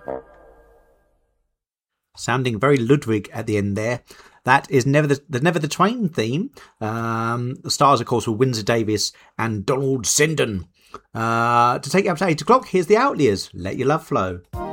Sounding very Ludwig at the end there. That is Never the Twain theme. The stars, of course, were Windsor Davis and Donald Sinden. To take you up to 8 o'clock, here's the Outliers. Let Your Love Flow.